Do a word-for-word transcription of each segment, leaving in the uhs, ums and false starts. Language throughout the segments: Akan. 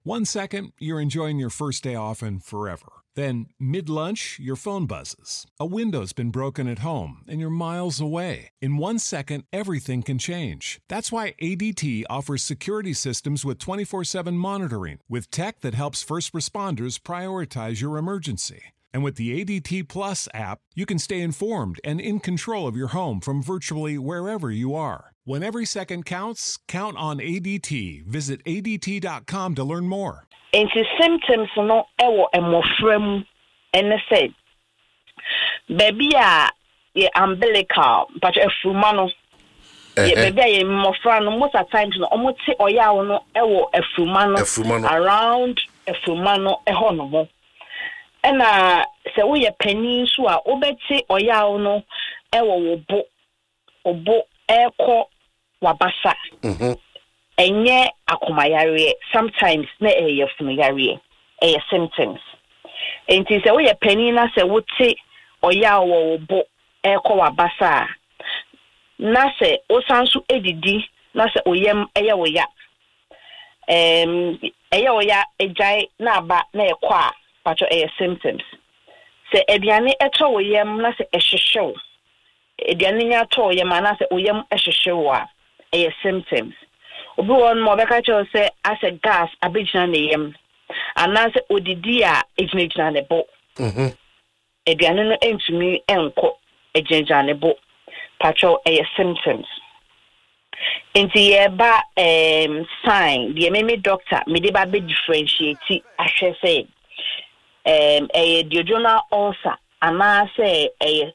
One second, you're enjoying your first day off and forever. Then, mid-lunch, your phone buzzes. A window's been broken at home and you're miles away. In one second, everything can change. That's why A D T offers security systems with twenty-four seven monitoring, with tech that helps first responders prioritize your emergency. And with the A D T Plus app, you can stay informed and in control of your home from virtually wherever you are. When every second counts, count on A D T. Visit A D T dot com to learn more. Into symptoms no ewo emofrem ene say baby a ye umbilical but efuma no ye baby a ye mofra no most of times no omo te oya no ewo efuma no around efuma no eho no mo ena se wo ye pani so a obeti oya no ewo wo bo obo eko wabasa mhm enye akomayare sometimes na eye funu yare eye symptoms enti se wo ye pani na se wo te oya wo bo eko wabasa na se o sanso edidi na se oyem eye wo ya em eye wo ya ejai na aba na ekwa pacho eye symptoms se eduane eto wo yem na se ehhehyew eduane nya to yem na se oyem ehhehyew a eye symptoms obi won mo beka cho say as a gas abegina na yem anase odidi a ejina ne bo mhm eduane no entumi enko ejina ne bo pacho eye symptoms enti ye ba um sign the me doctor me dey ba be differentiate ahwe say um eye duodenal ulcer anase eye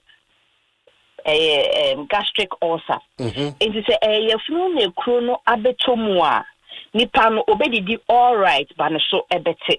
a um, gastric ulcer. Mhm. Enti se eh yefunu na ekuro no abetomu a nipa no obedidi all right ba no so ebete.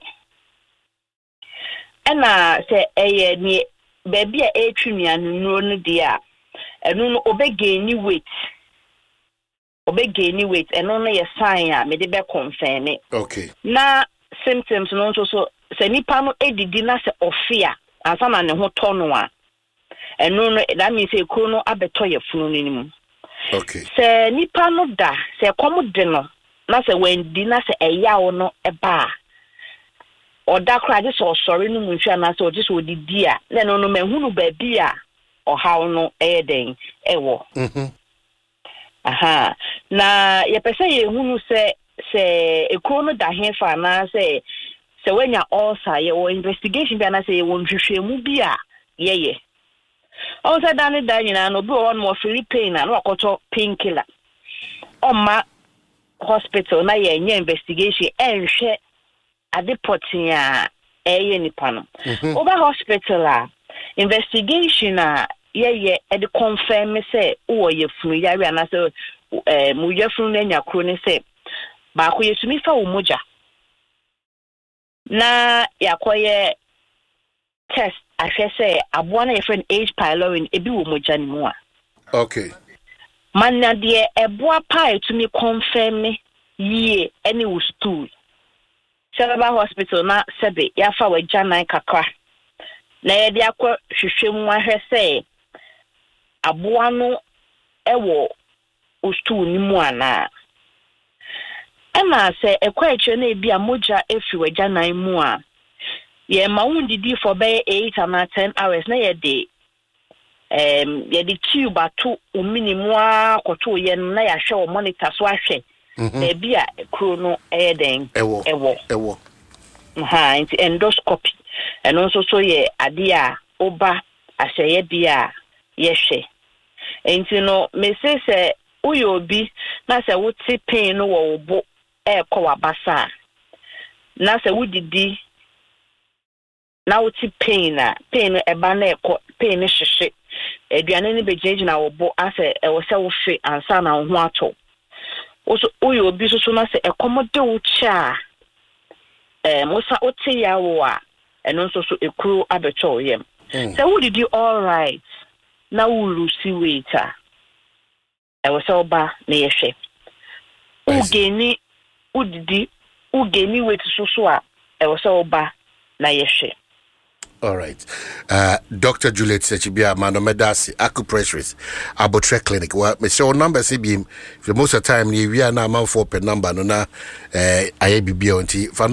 Ena se eh ni baby a etwunua no no dia enu no obegani weight. Obegani weight enu no ye sign a me de be confirm. Okay. Na symptoms no so so se nipa no edidi na se ofia ansa na ne ho to no a and no, that means a chrono abetoye funu. Okay. Se nipa no da, se komu deno, na se when dinner se a ya no a bar. Or da cry this or sorry no munsha na so just would dear. Then no me hunu baby or how no air ding ewo. Mhm. Aha. Na ye pese ye hunu se se a chrono da hen fa na se se when ya ulcer ye or investigation bi na se ye won hwehwe mu bia ye ye. Also, Danny Daniel, no go on more free pain and what got painkiller. On my hospital, na ye investigation and share at the potia a yenipano. Over hospital, investigation, ye ye at the confirm me say, oh, ye flu, ya and I say, Muja flu, and your crony say, but who is me for Muja. Na ya quiet test. I say I want a friend H pylori ebi wo mojani mu a. Okay. Man na de e boa pie to me confirm me ye any wo stool. Cerebral hospital na sebe ya fa we janan kakra. Na ye de akwa hwehwem ahwe say aboa no e wo wo stool ni mu ana. Ema say ekwa eche na ebi amoja efi we janan mu a. Yeah, my own did for by eight and ten hours. Na ye de, um, ye de tube at two minimum or two yen. Na ya show monitor so I say. There be a chrono adding. Ewo, ewo, ewo. Ha, into endoscopy, and also so ye adia oba. I say ye be a yes she. And you know, me say say uyo bi na say would see pain no wo bo e kwa basa. Na say would di. Now it's pain, pain a banner, pain is shit. Eduane ni bejeji na obo ase e wo se wo fe ansa na ho ato. Also oyo obi so so na se e komode wo cha. Eh mosa oti ya wo a eno so so ekuru abeto yem. So wo did you all right? Na wo lose weight a. E wo se oba na ye hwe. Ugeni udidi ugeni weight so so a e wo se oba na ye hwe. All right. Uh, Doctor Juliet Sechibia, Manomedasi, Acupressures, Abotre Clinic. Well, me show number C B M. For most of the time, we are now man for per number. No, na, uh, I B B O N T.